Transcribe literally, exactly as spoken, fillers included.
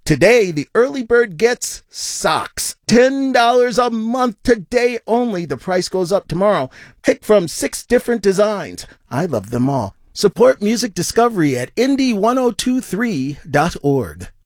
Today, the early bird gets socks. ten dollars a month today only. The price goes up tomorrow. Pick from six different designs. I love them all. Support music discovery at indie ten twenty-three dot org.